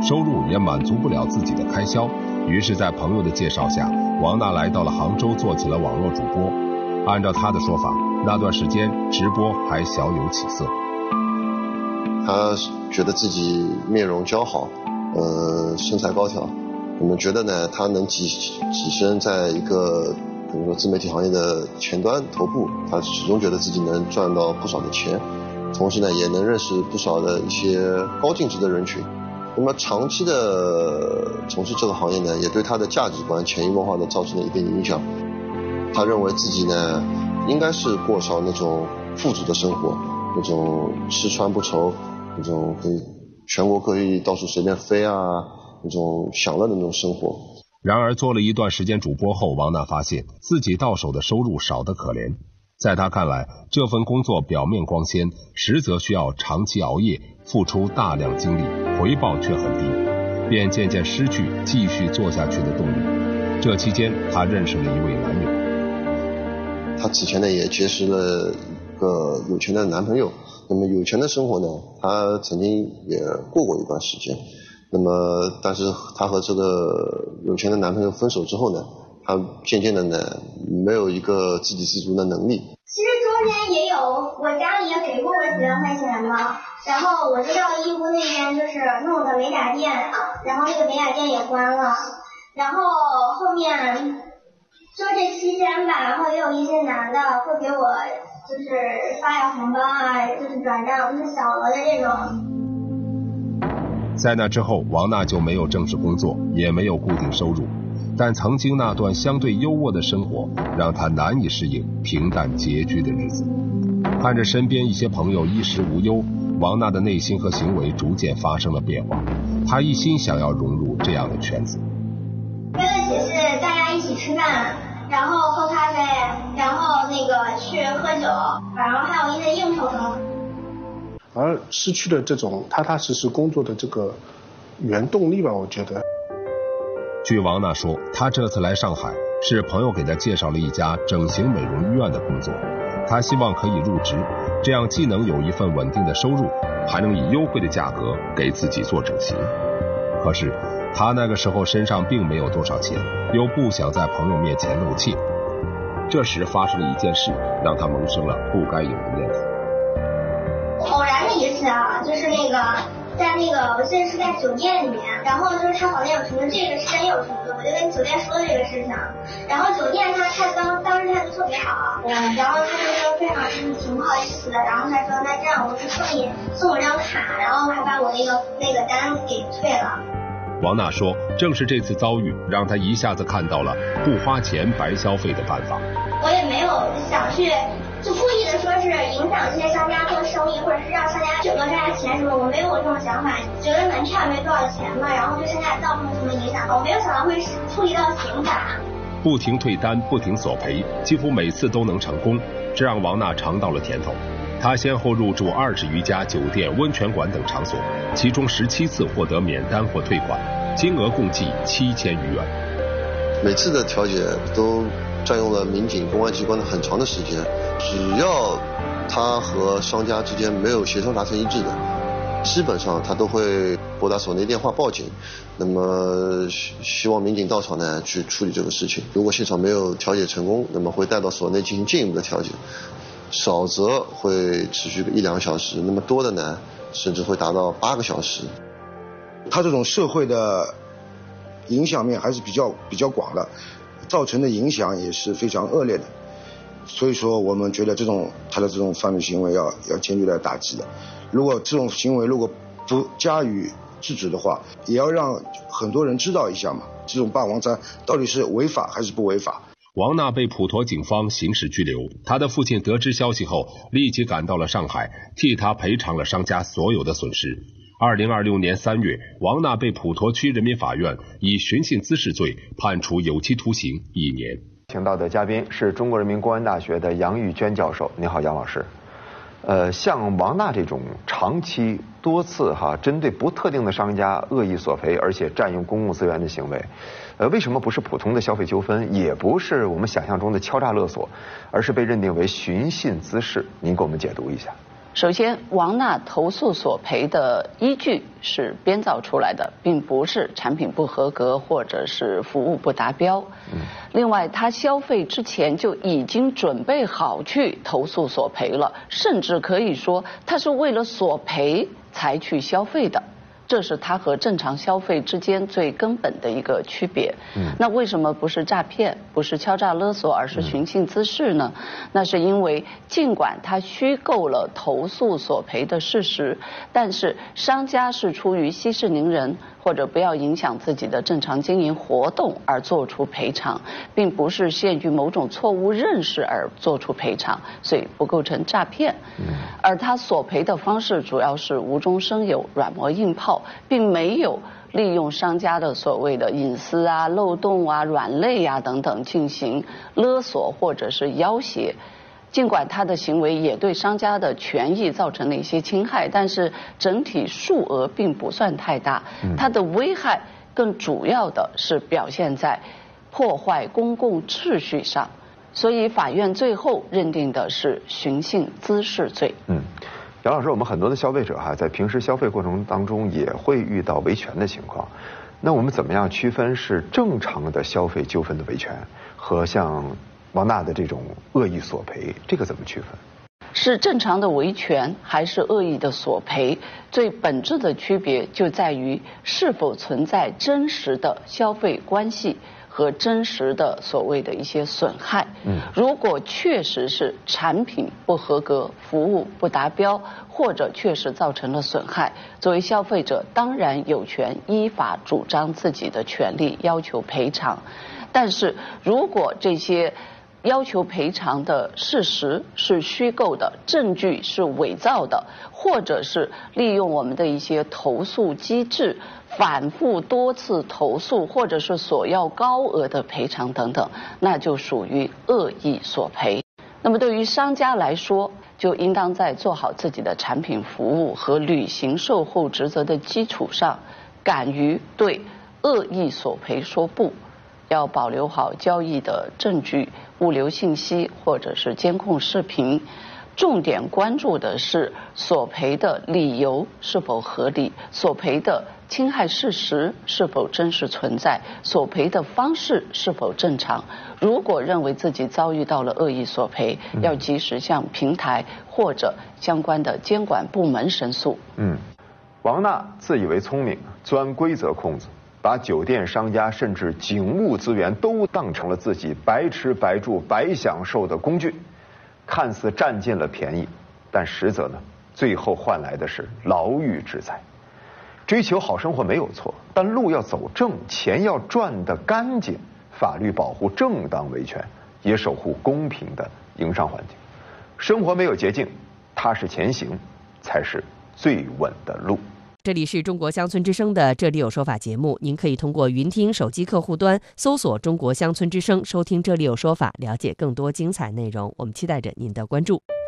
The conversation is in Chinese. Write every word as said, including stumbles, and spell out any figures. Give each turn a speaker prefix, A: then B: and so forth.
A: 收入也满足不了自己的开销，于是在朋友的介绍下，王娜来到了杭州，做起了网络主播。按照她的说法，那段时间直播还小有起色。
B: 他觉得自己面容姣好，呃，身材高挑。我们觉得呢，他能跻跻身在一个比如说自媒体行业的前端头部，他始终觉得自己能赚到不少的钱，同时呢，也能认识不少的一些高净值的人群。那么长期的从事这个行业呢，也对他的价值观潜移默化的造成了一定影响。他认为自己呢，应该是过上那种富足的生活，那种吃穿不愁，那种可以全国可以到处随便飞啊，那种享乐的那种生活。
A: 然而做了一段时间主播后，王娜发现自己到手的收入少得可怜。在她看来，这份工作表面光鲜，实则需要长期熬夜，付出大量精力，回报却很低，便渐渐失去继续做下去的动力。这期间她认识了一位男友，
B: 她此前呢也结识了一个有钱的男朋友。那么有钱的生活呢，她曾经也过过一段时间。那么但是她和这个有钱的男朋友分手之后呢，她渐渐的呢没有一个自给自足的能力。
C: 其实中间也有，我家里也给过我几万块钱嘛，然后我就到义乌那边就是弄个美甲店，然后那个美甲店也关了，然后后面就这期间吧，然后也有一些男的会给我就是发点红包啊，就是转账，就是小额的这种。
A: 在那之后，王娜就没有正式工作，也没有固定收入，但曾经那段相对优渥的生活让她难以适应平淡拮据的日子。看着身边一些朋友衣食无忧，王娜的内心和行为逐渐发生了变化。她一心想要融入这样的圈子。
C: 约的只是大家一起吃饭，然后喝咖啡，然后那个去喝酒，然后还有一些应酬什么。
D: 而失去了这种踏踏实实工作的这个原动力吧，我觉得。
A: 据王娜说，她这次来上海是朋友给她介绍了一家整形美容医院的工作，她希望可以入职，这样既能有一份稳定的收入，还能以优惠的价格给自己做整形。可是她那个时候身上并没有多少钱，又不想在朋友面前露怯。这时发生了一件事，让她萌生了不该有的念头。
C: 偶然的一次啊，就是那个在那个我记得是在酒店里面，然后就是他好像有什么这个生意有什么的，我就跟酒店说这个事情，然后酒店他他当当时态度特别好，嗯，然后他就说非常嗯挺不好意思的，然后他说那这样我就送你送我张卡，然后还把我那个那个单给退了。
A: 王娜说，正是这次遭遇让她一下子看到了不花钱白消费的办法。
C: 我也没有想去就故意的说是影响这些商家做生意，或者是让商家折讹大家钱什么，我没有这种想法，觉得门票没多少钱嘛，然后对商家造成什么影响，我没有想到会处理到刑法。
A: 不停退单，不停索赔，几乎每次都能成功，这让王娜尝到了甜头。她先后入住二十余家酒店、温泉馆等场所，其中十七次获得免单或退款，金额共计七千余元。
B: 每次的调解都占用了民警、公安机关的很长的时间，只要他和商家之间没有协商达成一致的，基本上他都会拨打所内电话报警。那么希望民警到场呢去处理这个事情。如果现场没有调解成功，那么会带到所内进行进一步的调解，少则会持续一两个小时，那么多的呢甚至会达到八个小时。
E: 他这种社会的影响面还是比较比较广的，造成的影响也是非常恶劣的，所以说我们觉得这种他的这种犯罪行为要要坚决的打击的。如果这种行为如果不加以制止的话，也要让很多人知道一下嘛，这种霸王餐到底是违法还是不违法。
A: 王娜被普陀警方刑事拘留，她的父亲得知消息后立即赶到了上海，替她赔偿了商家所有的损失。二零二六年三月，王娜被普陀区人民法院以寻衅滋事罪判处有期徒刑一年。
F: 请到的嘉宾是中国人民公安大学的杨玉娟教授。你好，杨老师。呃，像王娜这种长期多次哈针对不特定的商家恶意索赔，而且占用公共资源的行为，呃，为什么不是普通的消费纠纷，也不是我们想象中的敲诈勒索，而是被认定为寻衅滋事？您给我们解读一下。
G: 首先，王娜投诉索赔的依据是编造出来的，并不是产品不合格或者是服务不达标。嗯、另外，她消费之前就已经准备好去投诉索赔了，甚至可以说她是为了索赔才去消费的。这是它和正常消费之间最根本的一个区别。嗯，那为什么不是诈骗，不是敲诈勒索，而是寻衅滋事呢？嗯、那是因为尽管它虚构了投诉索赔的事实，但是商家是出于息事宁人或者不要影响自己的正常经营活动而做出赔偿，并不是限于某种错误认识而做出赔偿，所以不构成诈骗。嗯，而他索赔的方式主要是无中生有、软磨硬泡。并没有利用商家的所谓的隐私啊、漏洞啊、软肋啊等等进行勒索或者是要挟。尽管他的行为也对商家的权益造成了一些侵害，但是整体数额并不算太大。它的危害更主要的是表现在破坏公共秩序上，所以法院最后认定的是寻衅滋事罪。嗯。
F: 杨老师，我们很多的消费者哈，在平时消费过程当中也会遇到维权的情况，那我们怎么样区分是正常的消费纠纷的维权和像王娜的这种恶意索赔，这个怎么区分？
G: 是正常的维权还是恶意的索赔，最本质的区别就在于是否存在真实的消费关系和真实的所谓的一些损害。嗯，如果确实是产品不合格、服务不达标，或者确实造成了损害，作为消费者当然有权依法主张自己的权利，要求赔偿。但是如果这些要求赔偿的事实是虚构的，证据是伪造的，或者是利用我们的一些投诉机制反复多次投诉，或者是索要高额的赔偿等等，那就属于恶意索赔。那么对于商家来说，就应当在做好自己的产品服务和履行售后职责的基础上，敢于对恶意索赔说不，要保留好交易的证据、物流信息或者是监控视频。重点关注的是索赔的理由是否合理，索赔的侵害事实是否真实存在，索赔的方式是否正常。如果认为自己遭遇到了恶意索赔，嗯、要及时向平台或者相关的监管部门申诉。
F: 嗯，王娜自以为聪明，钻规则空子，把酒店商家甚至警务资源都当成了自己白吃白住白享受的工具，看似占尽了便宜，但实则呢，最后换来的是牢狱之灾。追求好生活没有错，但路要走正，钱要赚得干净，法律保护正当维权，也守护公平的营商环境。生活没有捷径，踏实前行才是最稳的路。
H: 这里是中国乡村之声的这里有说法节目，您可以通过云听手机客户端搜索中国乡村之声，收听这里有说法，了解更多精彩内容。我们期待着您的关注。